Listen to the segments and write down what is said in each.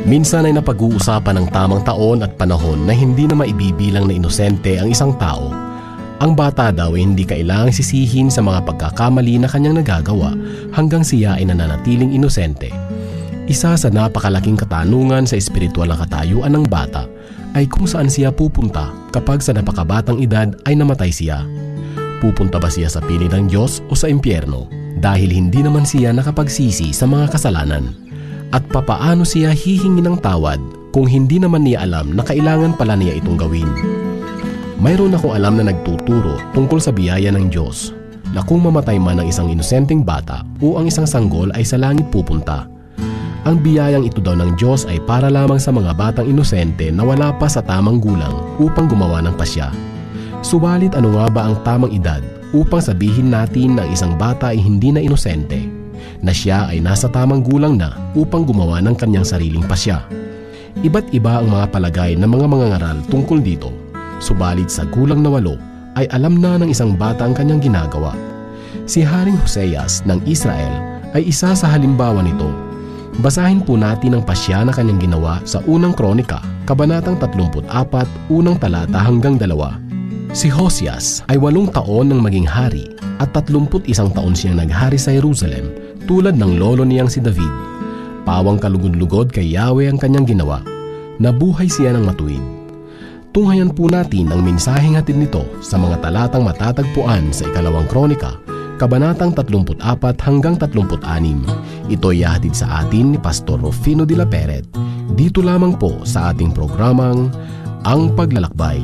Minsan ay napag-uusapan ng tamang taon at panahon na hindi na maibibilang na inosente ang isang tao. Ang bata daw ay hindi kailangang sisihin sa mga pagkakamali na kanyang nagagawa hanggang siya ay nananatiling inosente. Isa sa napakalaking katanungan sa espiritual na katayuan ng bata ay kung saan siya pupunta kapag sa napakabatang edad ay namatay siya. Pupunta ba siya sa piling ng Diyos o sa impyerno dahil hindi naman siya nakapagsisi sa mga kasalanan? At papaano siya hihingi ng tawad kung hindi naman niya alam na kailangan pala niya itong gawin? Mayroon akong alam na nagtuturo tungkol sa biyaya ng Diyos na kung mamatay man ang isang inosenteng bata o ang isang sanggol ay sa langit pupunta. Ang biyayang ito daw ng Diyos ay para lamang sa mga batang inosente na wala pa sa tamang gulang upang gumawa ng pasya. Subalit ano nga ba ang tamang edad upang sabihin natin na isang bata ay hindi na inosente, na siya ay nasa tamang gulang na upang gumawa ng kanyang sariling pasya? Iba't iba ang mga palagay ng mga mangangaral tungkol dito, subalit sa gulang na 8 ay alam na ng isang bata ang kanyang ginagawa. Si Haring Hoseas ng Israel ay isa sa halimbawa nito. Basahin po natin ang pasya na kanyang ginawa sa unang Kronika, kabanatang 34, unang talata hanggang 2. Si Hoseas ay 8 taon nang maging hari at 31 taon siyang naghari sa Jerusalem tulad ng lolo niyang si David. Pawang kalugod-lugod kay Yahweh ang kanyang ginawa. Nabuhay siya ng matuwid. Tunghayan po natin ang mensaheng hatid nito sa mga talatang matatagpuan sa ikalawang Kronika, kabanatang 34 hanggang 36. Ito'y hatid sa atin ni Pastor Rufino de la Peret, dito lamang po sa ating programang Ang Paglalakbay.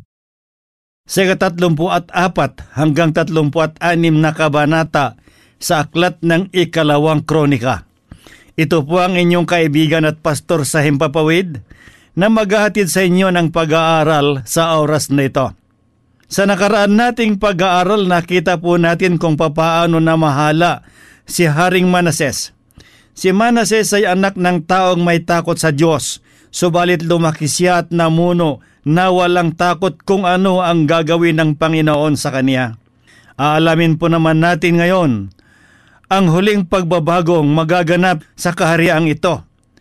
Sa 34 hanggang 36 na kabanata sa aklat ng ikalawang Kronika. Ito po ang inyong kaibigan at pastor sa Himpapawid na maghahatid sa inyo ng pag-aaral sa oras na ito. Sa nakaraan nating pag-aaral, nakita po natin kung papaano namahala si Haring Manases. Si Manases ay anak ng taong may takot sa Diyos, subalit lumaki siya at namuno na walang takot kung ano ang gagawin ng Panginoon sa kanya. Aalamin po naman natin ngayon ang huling pagbabagong magaganap sa kahariang ito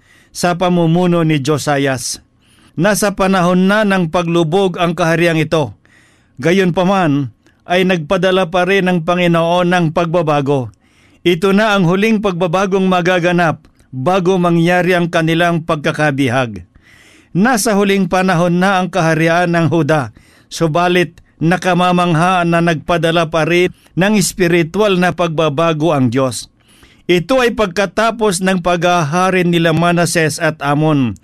sa pamumuno ni Josias. Nasa panahon na ng paglubog ang kahariang ito. Gayunpaman ay nagpadala pa rin ng Panginoon ng pagbabago. Ito na ang huling pagbabagong magaganap bago mangyari ang kanilang pagkakabihag. Nasa huling panahon na ang kaharian ng Huda, subalit nakamamangha na nagpadala pa rin ng espiritual na pagbabago ang Diyos. Ito ay pagkatapos ng paghahari nila Manases at Amon,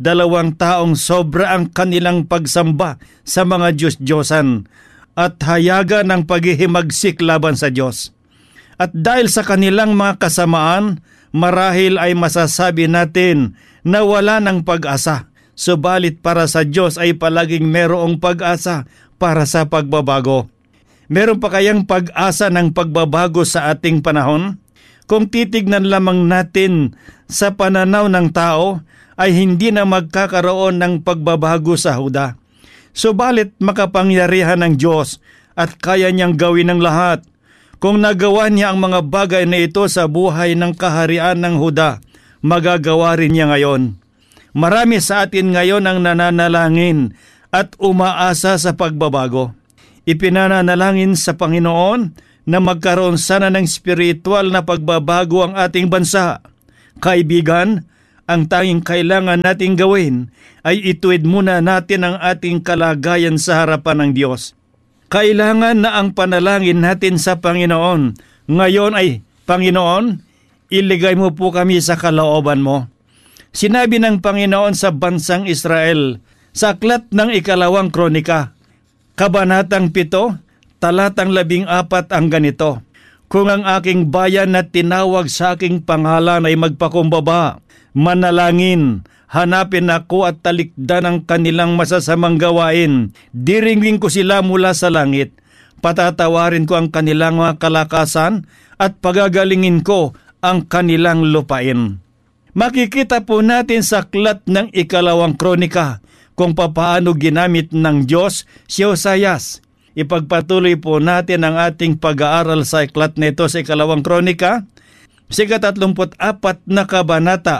2 taong sobra ang kanilang pagsamba sa mga Diyos-Diyosan at hayaga ng paghihimagsik laban sa Diyos. At dahil sa kanilang mga kasamaan, marahil ay masasabi natin na wala ng pag-asa. Subalit para sa Diyos ay palaging merong pag-asa para sa pagbabago. Meron pa kayang pag-asa ng pagbabago sa ating panahon? Kung titignan lamang natin sa pananaw ng tao, ay hindi na magkakaroon ng pagbabago sa Huda. Subalit makapangyarihan ng Diyos at kaya niyang gawin ang lahat. Kung nagawa niya ang mga bagay na ito sa buhay ng kaharian ng Huda, magagawa rin niya ngayon. Marami sa atin ngayon ang nananalangin at umaasa sa pagbabago. Ipinananalangin sa Panginoon na magkaroon sana ng spiritual na pagbabago ang ating bansa. Kaibigan, ang tanging kailangan nating gawin ay ituwid muna natin ang ating kalagayan sa harapan ng Diyos. Kailangan na ang panalangin natin sa Panginoon ngayon ay, Panginoon, iligay mo po kami sa kalooban mo. Sinabi ng Panginoon sa bansang Israel sa aklat ng ikalawang Kronika, kabanatang 7, talatang 14 ang ganito, kung ang aking bayan na tinawag sa aking pangalan ay magpakumbaba, manalangin, hanapin ako at talikdan ang kanilang masasamang gawain, diringwin ko sila mula sa langit, patatawarin ko ang kanilang mga kalakasan at pagagalingin ko ang kanilang lupain. Makikita po natin sa aklat ng ikalawang Kronika kung papaano ginamit ng Diyos si Hoseas. Ipagpatuloy po natin ang ating pag-aaral sa aklat nito sa ikalawang Kronika, sa 34 na kabanata,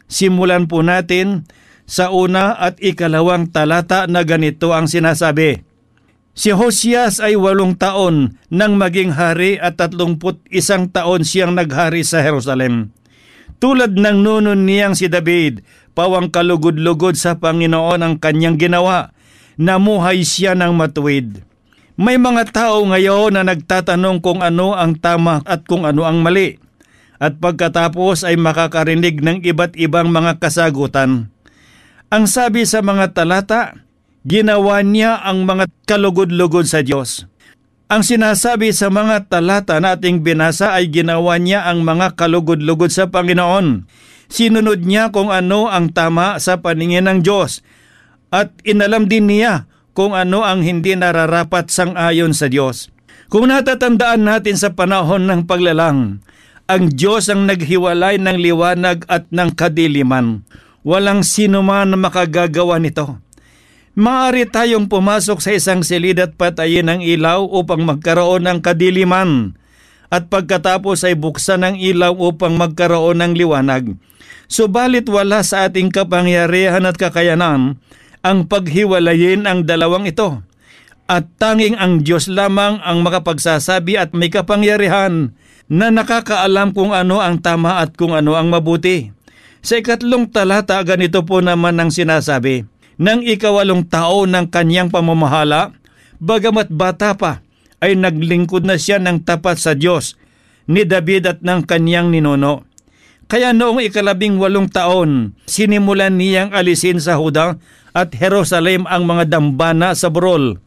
Simulan po natin sa una at ikalawang talata na ganito ang sinasabi. Si Hosias ay 8 taon nang maging hari at 31 taon siyang naghari sa Jerusalem. Tulad ng nunon niyang si David, pawang kalugod-lugod sa Panginoon ang kanyang ginawa, namuhay siya ng matuwid. May mga tao ngayon na nagtatanong kung ano ang tama at kung ano ang mali, at pagkatapos ay makakarinig ng iba't ibang mga kasagutan. Ang sabi sa mga talata, ginawa niya ang mga kalugod-lugod sa Diyos. Ang sinasabi sa mga talata na ating binasa ay ginawa niya ang mga kalugod-lugod sa Panginoon. Sinunod niya kung ano ang tama sa paningin ng Diyos at inalam din niya kung ano ang hindi nararapat sang-ayon sa Diyos. Kung natatandaan natin sa panahon ng paglalang, ang Diyos ang naghiwalay ng liwanag at ng kadiliman. Walang sino man na makagagawa nito. Maaari tayong pumasok sa isang silid at patayin ang ilaw upang magkaroon ng kadiliman, at pagkatapos ay buksan ang ilaw upang magkaroon ng liwanag. Subalit wala sa ating kapangyarihan at kakayanan ang paghiwalayin ang dalawang ito, at tanging ang Diyos lamang ang makapagsasabi at may kapangyarihan na nakakaalam kung ano ang tama at kung ano ang mabuti. Sa ikatlong talata, ganito po naman ang sinasabi. Nang 8 taon ng kanyang pamamahala, bagamat bata pa, ay naglingkod na siya ng tapat sa Diyos, ni David at ng kanyang ninuno. Kaya noong 18 taon, sinimulan niyang alisin sa Huda at Jerusalem ang mga dambana sa burol,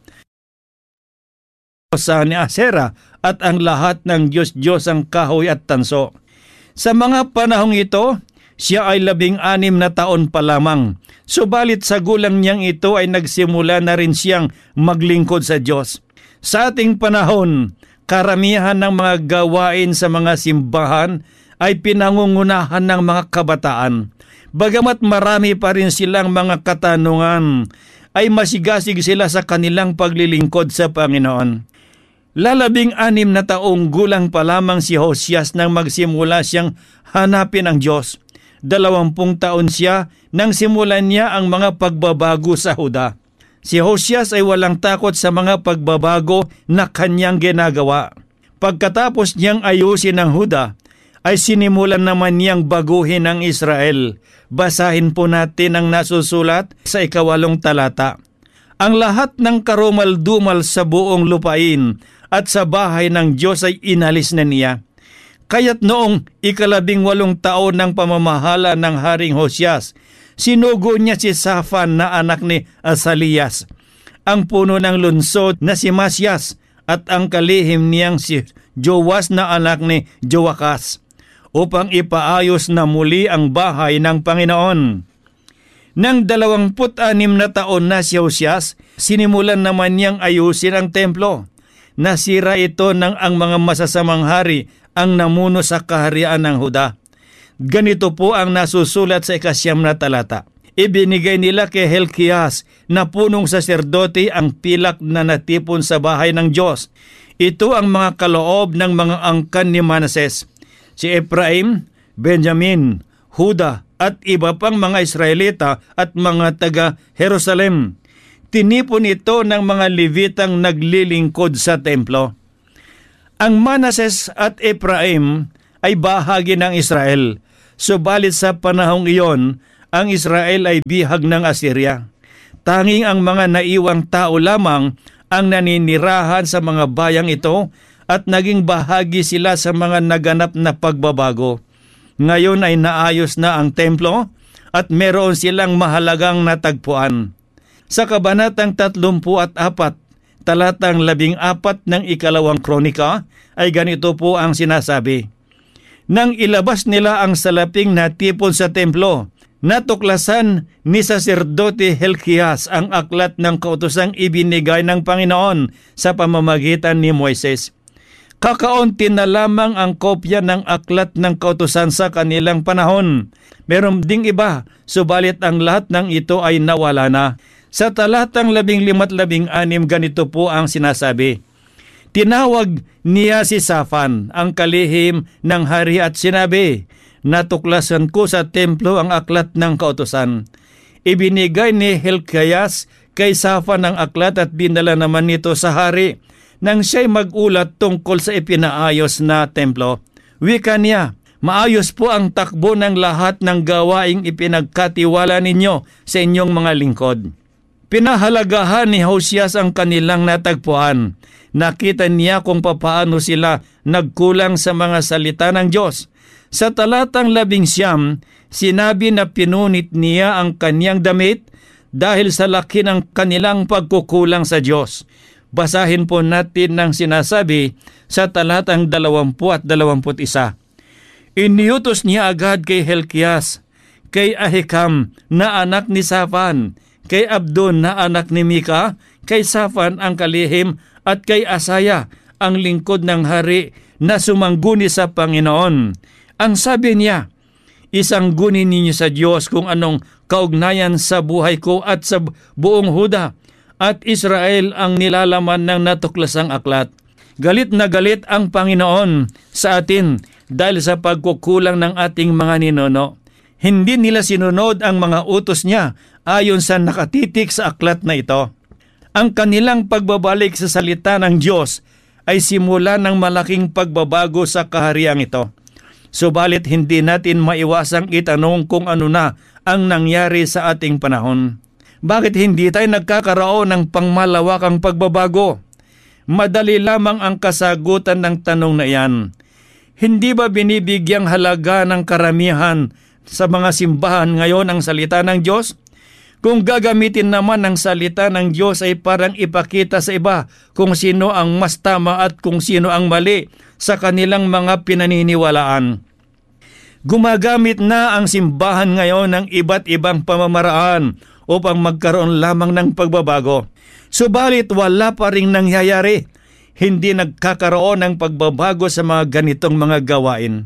sa ni Asera at ang lahat ng Diyos-Diyos ang kahoy at tanso. Sa mga panahong ito, siya ay 16 na taon pa lamang. Subalit sa gulang niyang ito ay nagsimula na rin siyang maglingkod sa Diyos. Sa ating panahon, karamihan ng mga gawain sa mga simbahan ay pinangungunahan ng mga kabataan. Bagamat marami pa rin silang mga katanungan, ay masigasig sila sa kanilang paglilingkod sa Panginoon. 16 na taong gulang pa lamang si Hosias nang magsimula siyang hanapin ang Diyos. 20 taon siya nang simulan niya ang mga pagbabago sa Huda. Si Hosias ay walang takot sa mga pagbabago na kanyang ginagawa. Pagkatapos niyang ayusin ang Huda, ay sinimulan naman niyang baguhin ang Israel. Basahin po natin ang nasusulat sa 8 talata. Ang lahat ng karumal-dumal sa buong lupain at sa bahay ng Diyos ay inalis na niya. Kaya't noong 18 taon ng pamamahala ng Haring Hosias, sinugo niya si Safan na anak ni Asalias, ang puno ng lunsod na si Masyas, at ang kalihim niyang si Joas na anak ni Joakas, upang ipaayos na muli ang bahay ng Panginoon. Nang 26 na taon na si Hosias, sinimulan naman niyang ayusin ang templo. Nasira ito nang ang mga masasamang hari ang namuno sa kaharian ng Huda. Ganito po ang nasusulat sa 9 na talata. Ibinigay nila kay Hilkias na punong saserdote ang pilak na natipon sa bahay ng Diyos. Ito ang mga kaloob ng mga angkan ni Manases, si Ephraim, Benjamin, Huda at iba pang mga Israelita at mga taga Jerusalem. Tinipon ito ng mga Levitang naglilingkod sa templo. Ang Manases at Ephraim ay bahagi ng Israel, subalit sa panahong iyon, ang Israel ay bihag ng Assyria. Tanging ang mga naiwang tao lamang ang naninirahan sa mga bayang ito at naging bahagi sila sa mga naganap na pagbabago. Ngayon ay naayos na ang templo at meron silang mahalagang natagpuan. Sa kabanatang 34, talatang 14 ng 2 Kronika ay ganito po ang sinasabi. Nang ilabas nila ang salaping natipon sa templo, natuklasan ni saserdote Hilkias ang aklat ng kautosang ibinigay ng Panginoon sa pamamagitan ni Moises. Kakaunti na lamang ang kopya ng aklat ng kautosan sa kanilang panahon. Meron ding iba, subalit ang lahat ng ito ay nawala na. Sa talatang 15 at 16, ganito po ang sinasabi. Tinawag niya si Safan, ang kalihim ng hari, at sinabi, natuklasan ko sa templo ang aklat ng kautusan. Ibinigay ni Hilkias kay Shaphan ang aklat at dinala naman nito sa hari nang siya'y mag-ulat tungkol sa ipinaayos na templo. Wika niya, maayos po ang takbo ng lahat ng gawaing ipinagkatiwala ninyo sa inyong mga lingkod. Pinahalagahan ni Hosias ang kanilang natagpuan. Nakita niya kung papaano sila nagkulang sa mga salita ng Diyos. Sa talatang 11, sinabi na pinunit niya ang kaniyang damit dahil sa laki ng kanilang pagkukulang sa Diyos. Basahin po natin ng sinasabi sa talatang 20 at 21. Iniutos niya agad kay Hilkias, kay Ahikam na anak ni Shaphan, kay Abdon na anak ni Mika, kay Shaphan ang kalihim at kay Asaya ang lingkod ng hari na sumangguni sa Panginoon. Ang sabi niya, isangguni ninyo sa Diyos kung anong kaugnayan sa buhay ko at sa buong Huda at Israel ang nilalaman ng natuklasang aklat. Galit na galit ang Panginoon sa atin dahil sa pagkukulang ng ating mga ninuno. Hindi nila sinunod ang mga utos niya ayon sa nakatitik sa aklat na ito. Ang kanilang pagbabalik sa salita ng Diyos ay simula ng malaking pagbabago sa kahariang ito. Subalit hindi natin maiwasang itanong kung ano na ang nangyari sa ating panahon. Bakit hindi tayo nagkakaroon ng pangmalawakang pagbabago? Madali lamang ang kasagutan ng tanong na iyan. Hindi ba binibigyang halaga ng karamihan sa mga simbahan ngayon ang salita ng Diyos? Kung gagamitin naman ang salita ng Diyos ay parang ipakita sa iba kung sino ang mas tama at kung sino ang mali sa kanilang mga pinaniniwalaan. Gumagamit na ang simbahan ngayon ng iba't ibang pamamaraan upang magkaroon lamang ng pagbabago. Subalit wala pa ring nangyayari. Hindi nagkakaroon ng pagbabago sa mga ganitong mga gawain.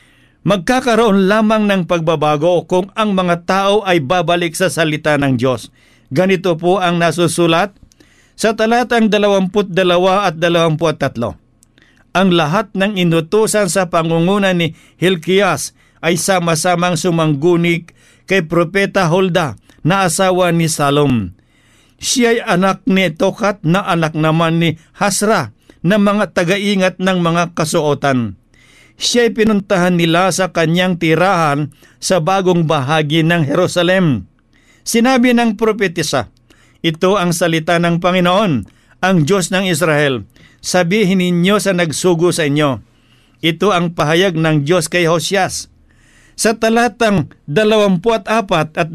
Magkakaroon lamang ng pagbabago kung ang mga tao ay babalik sa salita ng Diyos. Ganito po ang nasusulat sa talatang 22 at 23. Ang lahat ng inutusan sa pangunguna ni Hilkias ay sama-samang sumanggunig kay Propeta Hulda na asawa ni Salom. Siya'y anak ni Tokat na anak naman ni Hasra na mga tagaingat ng mga kasuotan. Siya'y pinuntahan nila sa kanyang tirahan sa bagong bahagi ng Jerusalem. Sinabi ng propetisa, ito ang salita ng Panginoon, ang Diyos ng Israel. Sabihin ninyo sa nagsugo sa inyo. Ito ang pahayag ng Diyos kay Hosias. Sa talatang 24 at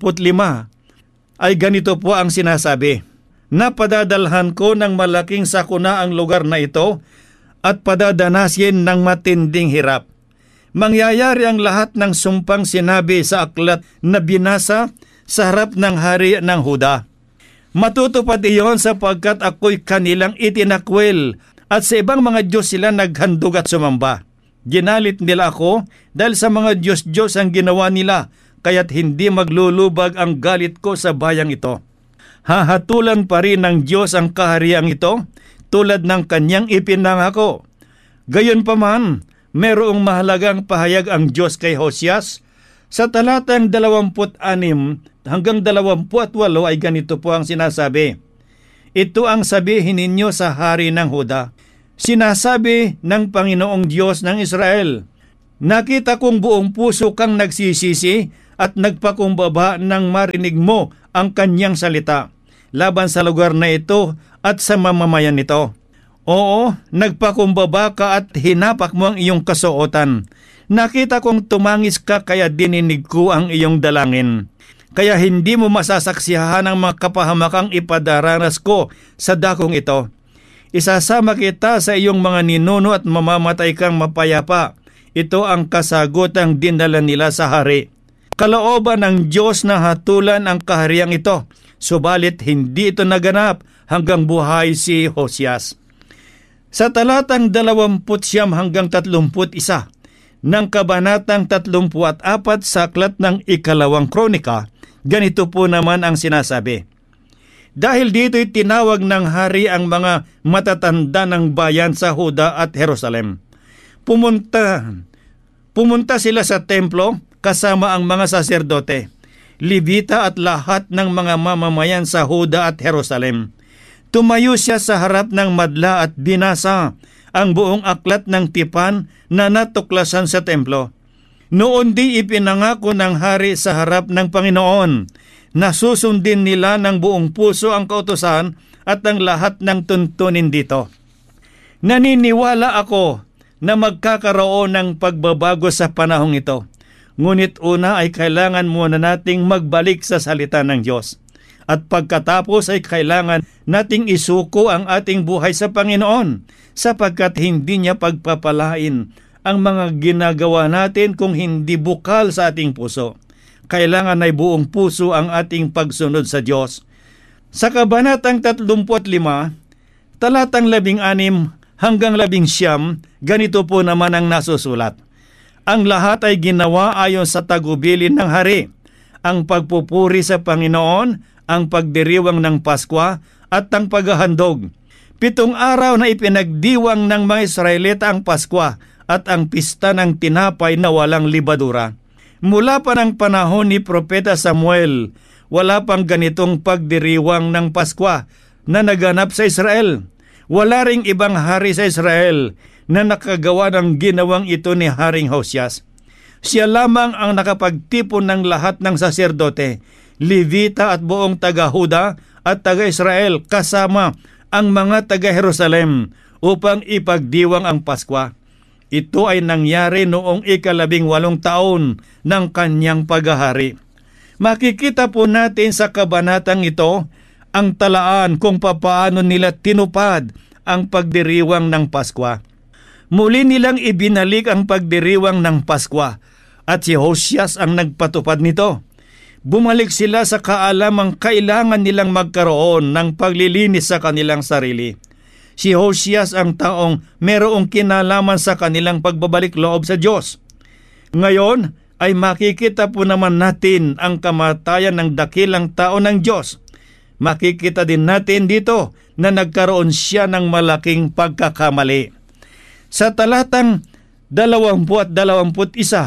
25 ay ganito po ang sinasabi. Napadadalhan ko ng malaking sakuna ang lugar na ito at padadanasin ng matinding hirap. Mangyayari ang lahat ng sumpang sinabi sa aklat na binasa sa harap ng hari ng Huda. Matutupad iyon sapagkat ako'y kanilang itinakwil at sa ibang mga Diyos sila naghandog at sumamba. Ginalit nila ako dahil sa mga Diyos-Diyos ang ginawa nila, kaya't hindi maglulubag ang galit ko sa bayang ito. Hahatulan pa rin ng Diyos ang kahariang ito, tulad ng kanyang ipinangako. Gayunpaman, mayroong mahalagang pahayag ang Diyos kay Hosias. Sa talatang 26 hanggang 28 ay ganito po ang sinasabi. Ito ang sabihin ninyo sa hari ng Huda. Sinasabi ng Panginoong Diyos ng Israel, nakita kong buong puso kang nagsisisi at nagpakumbaba nang marinig mo ang kanyang salita laban sa lugar na ito at sa mamamayan nito. Oo, nagpakumbaba ka at hinapak mo ang iyong kasuotan. Nakita kong tumangis ka kaya dininig ko ang iyong dalangin. Kaya hindi mo masasaksihan ang mga kapahamakang ipadaranas ko sa dakong ito. Isasama kita sa iyong mga ninuno at mamamatay kang mapayapa. Ito ang kasagutang dinala nila sa hari. Kalooban ng Diyos na hatulan ang kahariang ito, subalit hindi ito naganap hanggang buhay si Hosias. Sa talatang 29 hanggang 31 ng kabanatang 34 sa aklat ng Ikalawang Kronika, ganito po naman ang sinasabi. Dahil dito'y tinawag ng hari ang mga matatanda ng bayan sa Huda at Jerusalem. Pumunta sila sa templo kasama ang mga saserdote, Levita at lahat ng mga mamamayan sa Huda at Jerusalem. Tumayo siya sa harap ng madla at binasa ang buong aklat ng tipan na natuklasan sa templo. Noon di ipinangako ng hari sa harap ng Panginoon na susundin nila ng buong puso ang kautusan at ang lahat ng tuntunin dito. Naniniwala ako na magkakaroon ng pagbabago sa panahong ito. Ngunit una ay kailangan muna nating magbalik sa salita ng Diyos. At pagkatapos ay kailangan nating isuko ang ating buhay sa Panginoon sapagkat hindi niya pagpapalain ang mga ginagawa natin kung hindi bukal sa ating puso. Kailangan ay buong puso ang ating pagsunod sa Diyos. Sa Kabanatang 35, talatang 16 hanggang 19, ganito po naman ang nasusulat. Ang lahat ay ginawa ayon sa tagubilin ng hari, ang pagpupuri sa Panginoon, ang pagdiriwang ng Paskwa at ang paghahandog. 7 araw na ipinagdiwang ng mga Israelita ang Paskwa at ang pista ng tinapay na walang libadura. Mula pa ng panahon ni Propeta Samuel, wala pang ganitong pagdiriwang ng Paskwa na naganap sa Israel. Wala ring ibang hari sa Israel na nakagawa ng ginawang ito ni Haring Hosias. Siya lamang ang nakapagtipon ng lahat ng saserdote, Levita at buong taga-Huda at taga-Israel kasama ang mga taga-Jerusalem upang ipagdiwang ang Paskwa. Ito ay nangyari noong 18 taon ng kanyang paghahari. Makikita po natin sa kabanatang ito ang talaan kung papaano nila tinupad ang pagdiriwang ng Paskwa. Muli nilang ibinalik ang pagdiriwang ng Paskwa at si Hosias ang nagpatupad nito. Bumalik sila sa kaalamang kailangan nilang magkaroon ng paglilinis sa kanilang sarili. Si Hosias ang taong merong kinalaman sa kanilang pagbabalik loob sa Diyos. Ngayon ay makikita po naman natin ang kamatayan ng dakilang tao ng Diyos. Makikita din natin dito na nagkaroon siya ng malaking pagkakamali. Sa talatang 20 at 21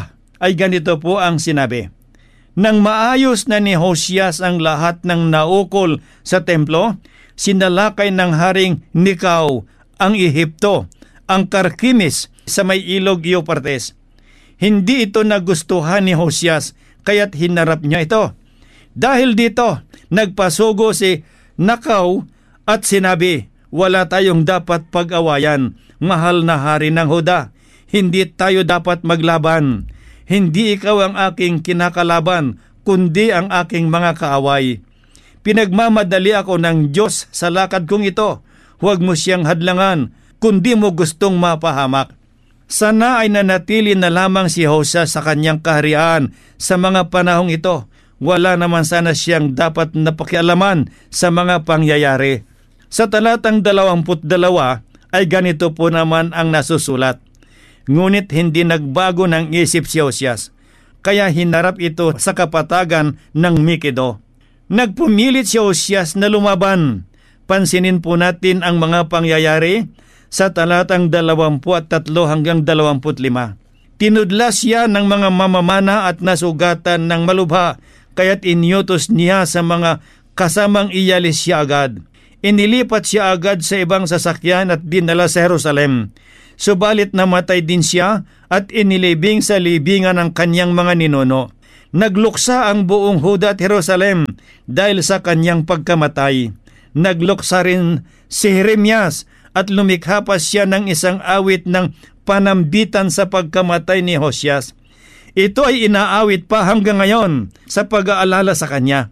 ay ganito po ang sinabi. Nang maayos na ni Hosias ang lahat ng naukol sa templo, sinalakay ng Haring Nikaw ang Ehipto, ang Karkimis sa may ilog Euphrates. Hindi ito nagustuhan ni Hosias, kaya't hinarap niya ito. Dahil dito, nagpasugo si Nakaw at sinabi, wala tayong dapat pag-awayan, mahal na hari ng Huda. Hindi tayo dapat maglaban. Hindi ikaw ang aking kinakalaban, kundi ang aking mga kaaway. Pinagmamadali ako ng Diyos sa lakad kong ito. Huwag mo siyang hadlangan, kundi mo gustong mapahamak. Sana ay nanatili na lamang si Hosias sa kanyang kaharian sa mga panahong ito. Wala naman sana siyang dapat napakialaman sa mga pangyayari. Sa talatang 22 ay ganito po naman ang nasusulat. Ngunit hindi nagbago ng isip si Hosias, kaya hinarap ito sa kapatagan ng Megido. Nagpumilit si Hosias na lumaban. Pansinin po natin ang mga pangyayari sa talatang 23 hanggang 25. Tinudlas siya ng mga mamamana at nasugatan ng malubha, kaya't inyutos niya sa mga kasamang iyalis siya agad. Inilipat siya agad sa ibang sasakyan at dinala sa Jerusalem. Subalit namatay din siya at inilibing sa libingan ng kanyang mga ninuno. Nagluksa ang buong Huda at Jerusalem dahil sa kanyang pagkamatay. Nagluksa rin si Jeremias at lumikha pa siya ng isang awit ng panambitan sa pagkamatay ni Hosias. Ito ay inaawit pa hanggang ngayon sa pag-aalala sa kanya.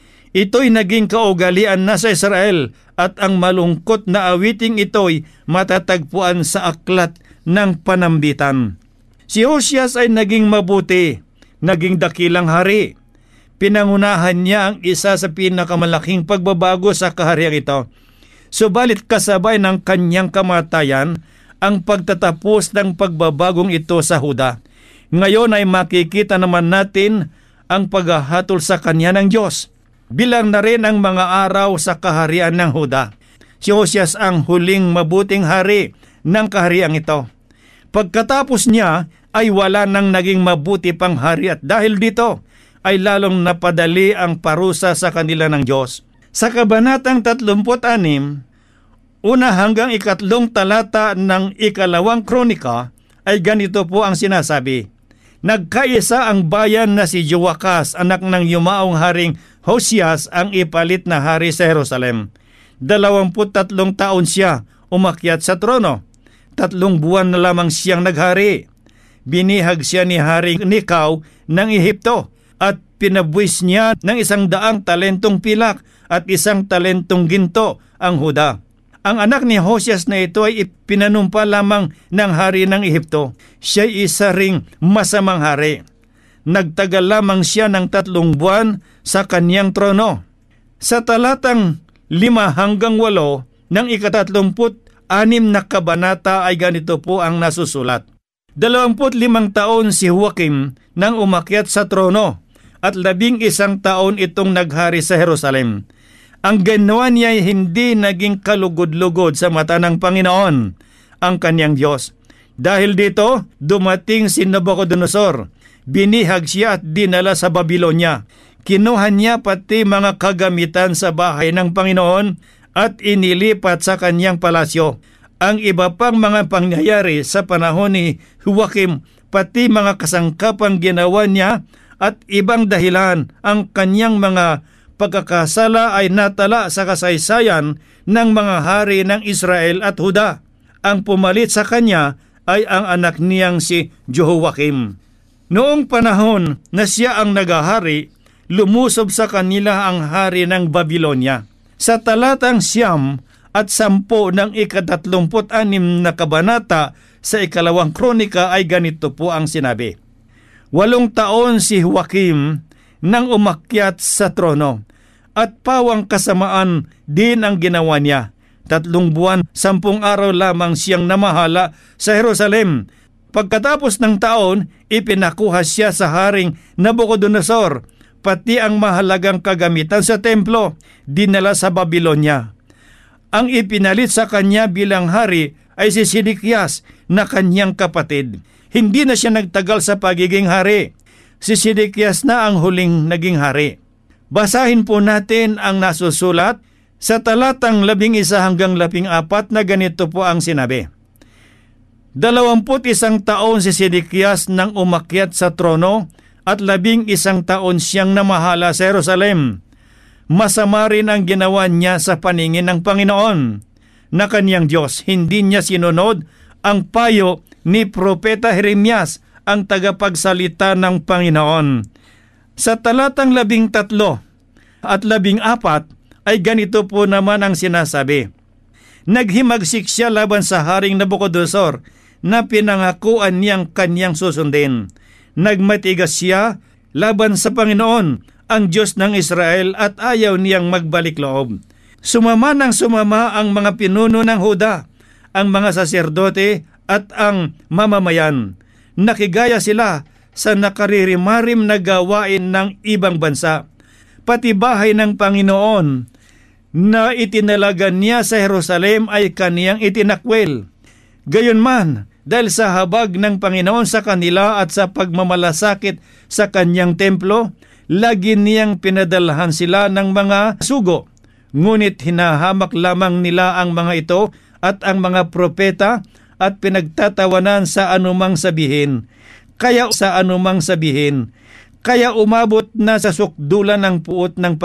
Ito'y naging kaugalian na sa Israel at ang malungkot na awiting ito'y matatagpuan sa aklat ng panambitan. Si Hosias ay naging mabuti, naging dakilang hari. Pinangunahan niya ang isa sa pinakamalaking pagbabago sa kahariang ito. Subalit kasabay ng kanyang kamatayan ang pagtatapos ng pagbabagong ito sa Huda. Ngayon ay makikita naman natin ang paghahatol sa kanya ng Diyos. Bilang na rin ang mga araw sa kaharian ng Huda. Si Hosias ang huling mabuting hari ng kahariang ito. Pagkatapos niya ay wala nang naging mabuti pang hari at dahil dito ay lalong napadali ang parusa sa kanila ng Diyos. Sa kabanatang 36, una hanggang 3 talata ng 2 Kronika ay ganito po ang sinasabi. Nagkaisa ang bayan na si Joakas, anak ng yumaong haring Hosias, ang ipalit na hari sa Jerusalem. 23 taon siya umakyat sa trono. 3 buwan na lamang siyang naghari. Binihag siya ni Haring Nikaw ng Ehipto at pinabuwis niya ng 100 talentong pilak at 1 talentong ginto ang Huda. Ang anak ni Hosias na ito ay ipinanumpa lamang ng hari ng Ehipto. Siya ay isa ring masamang hari. Nagtagal lamang siya ng 3 buwan sa kanyang trono. Sa talatang 5 hanggang 8 ng 36 na kabanata ay ganito po ang nasusulat. 25 taon si Joakim nang umakyat sa trono at 11 taon itong naghari sa Jerusalem. Ang ginawa niya ay hindi naging kalugod-lugod sa mata ng Panginoon, ang kanyang Diyos. Dahil dito, dumating si Nabucodonosor. Binihag siya at dinala sa Babylonia. Kinuha niya pati mga kagamitan sa bahay ng Panginoon at inilipat sa kanyang palasyo. Ang iba pang mga pangyayari sa panahon ni Joakim, pati mga kasangkapang ginawa niya at ibang dahilan ang kanyang mga pagkakasala ay natala sa kasaysayan ng mga hari ng Israel at Huda. Ang pumalit sa kanya ay ang anak niyang si Jehoiakim. Noong panahon na siya ang nagahari, lumusob sa kanila ang hari ng Babylonia. Sa talatang 9 at 10 ng 36 na kabanata sa 2 Kronika ay ganito po ang sinabi. 8 taon si Joakim nang umakyat sa trono at pawang kasamaan din ang ginawa niya. 3 buwan, 10 araw lamang siyang namahala sa Jerusalem. Pagkatapos ng taon, ipinakuha siya sa haring Nabucodonosor, pati ang mahalagang kagamitan sa templo, dinala sa Babylonia. Ang ipinalit sa kanya bilang hari ay si Sedekias na kanyang kapatid. Hindi na siya nagtagal sa pagiging hari. Si Sedekias na ang huling naging hari. Basahin po natin ang nasusulat sa talatang 11 hanggang 14 na ganito po ang sinabi. 21 taon si Sedekias nang umakyat sa trono at 11 taon siyang namahala sa Jerusalem. Masama rin ang ginawa niya sa paningin ng Panginoon na kanyang Diyos. Hindi niya sinunod ang payo ni Propeta Jeremias, ang tagapagsalita ng Panginoon. Sa talatang 13 at 14 ay ganito po naman ang sinasabi. Naghimagsik siya laban sa haring Nabucodonosor na pinangakuan niyang kanyang susundin. Nagmatigas siya laban sa Panginoon, ang Diyos ng Israel, at ayaw niyang magbalik loob. Sumama ng sumama ang mga pinuno ng Huda, ang mga saserdote at ang mamamayan. Nakigaya sila sa nakaririmarim na gawain ng ibang bansa. Pati bahay ng Panginoon na itinalaga niya sa Jerusalem ay kaniyang itinakwil. Gayunman, dahil sa habag ng Panginoon sa kanila at sa pagmamalasakit sa kanyang templo, lagi niyang pinadalahan sila ng mga sugo. Ngunit hinahamak lamang nila ang mga ito at ang mga propeta at pinagtatawanan sa anumang sabihin. Kaya umabot na sa sukdulan ng puot ng